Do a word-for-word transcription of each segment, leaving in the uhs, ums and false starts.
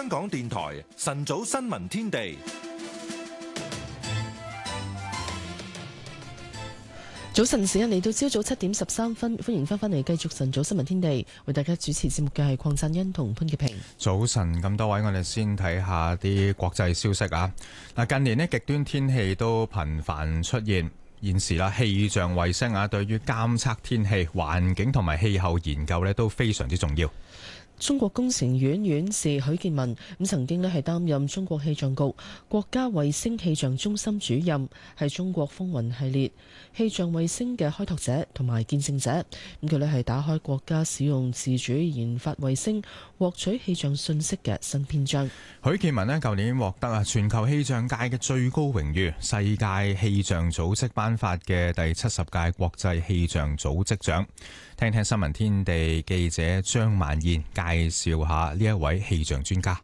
香港電台晨早新聞天地。 早晨時間嚟到朝早七點十三分，歡迎翻返嚟繼續晨早新聞天地，為大家主持節目嘅係鄺振欣同潘潔平。 早晨，咁多位，我哋先睇下啲國際消息啊！嗱，近年呢極端天氣都頻繁出現，現時啦氣象衛星啊，對於監測天氣、環境同埋氣候研究呢都非常之重要。 中國工程院院士許建文咁曾經咧係擔任中國氣象局國家衛星氣象中心主任，係中國風雲系列氣象衛星嘅開拓者同埋見證者。咁佢咧係打開國家使用自主研發衛星獲取氣象信息嘅新篇章。 許建文咧舊年獲得啊全球氣象界嘅最高榮譽世界氣象組織頒發嘅第七十屆國際氣象組織獎。聽聽新聞天地記者張萬燕介紹下呢一位氣象專家。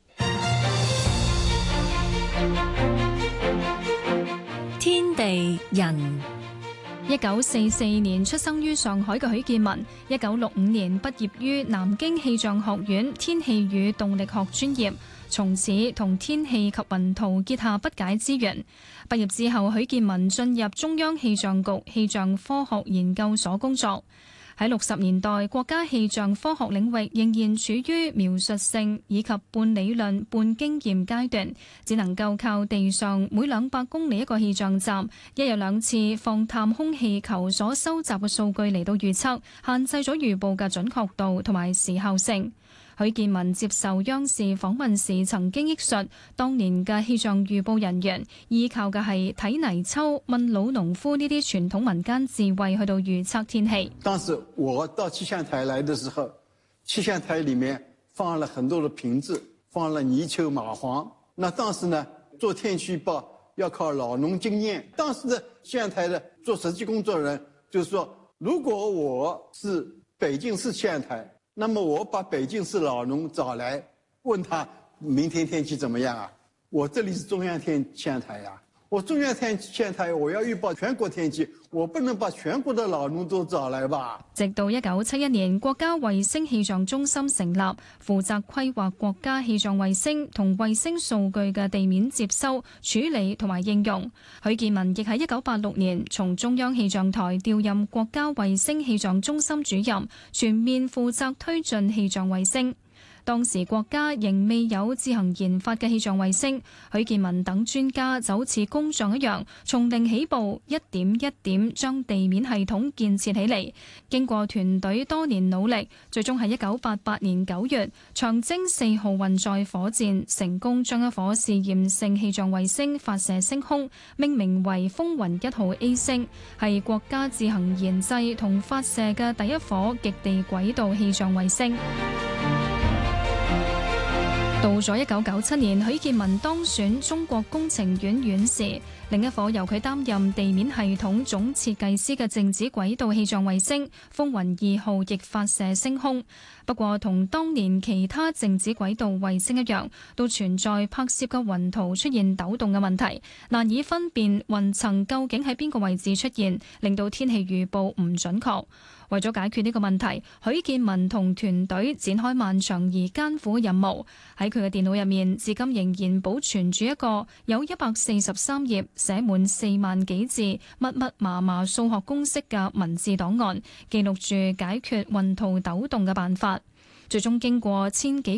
天地人，一九四四年出生於上海嘅許建文，一九六五年畢業於南京氣象學院天氣與動力學專業，從此同天氣及雲圖結下不解之緣。畢業之後，許建文進入中央氣象局氣象科學研究所工作。喺六十年代，國家氣象科學領域仍然處於描述性以及半理論半經驗階段，只能夠靠地上每兩百公里一個氣象站，一日兩次放探空氣球所收集嘅數據嚟到預測，限制咗預報嘅準確度同埋時效性。許建文接受央視訪問時曾經憶述，當年嘅氣象預報人員依靠嘅係睇泥鰍、問老農夫呢啲傳統民間智慧去到預測天氣。 當時我到氣象台來的時候，氣象台裡面放了很多的瓶子，放了泥鰍、螞蟥。那當時呢，做天氣預報要靠老農經驗。當時的氣象台的做實際工作人就是說，如果我是北京市氣象台，那麼我把北京市老農找來，問他明天天氣怎麼樣啊？我這裡是中央天氣象台呀、啊，我中央天氣象台我要預報全國天氣，我不能把全國的老農都找來吧？ 直到一九七一年，國家衛星氣象中心成立，負責規劃國家氣象衛星同衛星數據嘅地面接收、處理同埋應用。許建文亦喺一九八六年從中央氣象台調任國家衛星氣象中心主任，全面負責推進氣象衛星。當時國家仍未有自行研發嘅氣象衛星，許建文等專家就好似工匠一樣，從零起步，一點一點將地面系統建設起嚟。經過團隊多年努力，最終喺一九八八年九月，長征四號運載火箭成功將一顆試驗性氣象衛星發射升空，命名為風雲一號 A 星，係國家自行研製同發射嘅第一顆極地軌道氣象衛星。到咗一九九七年，許建文當選中國工程院院士，另一顆由佢擔任地面系統總設計師嘅靜止軌道氣象衛星風雲二號亦發射升空。不過同當年其他靜止軌道衛星一樣，都存在拍攝嘅雲圖出現抖動嘅問題，難以分辨雲層究竟喺邊個位置出現，令到天氣預報唔準確。為咗解決呢個問題，許建文同團隊展開漫長而艱苦嘅任務。喺佢嘅電腦入面，至今仍然保存住一個有一百四十三頁、寫滿四萬幾字、密密麻麻數學公式嘅文字檔案，記錄住解決雲圖抖動嘅辦法。最終經過千幾